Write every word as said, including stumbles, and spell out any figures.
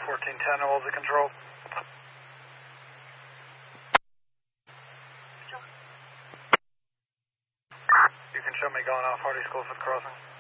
fourteen ten, all the control. You can show me going off Hardy Schoolfoot crossing.